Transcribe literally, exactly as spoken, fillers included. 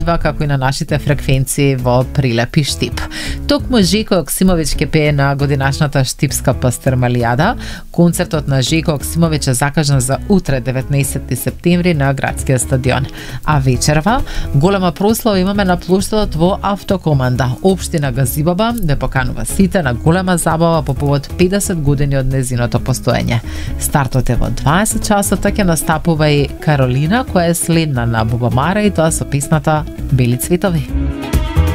како и на нашите фреквенции во Прилеп и Штип. Токму Жеко Оксимовиќ ќе пее на годинашната Штипска пастермалијада. Концертот на Жеко Оксимовиќ е закажан за утре, деветнаесетти септември, на градскиот стадион. А вечерва голема прослава имаме на плоштадот во Автокоманда. Општина Газибаба да поканува сите на голема забава по повод педесет години од незиното постоење. Стартот е во дваесет часот, ќе настапува и Каролина, која е следна на Бубамара, и тоа со песната Бели цветови.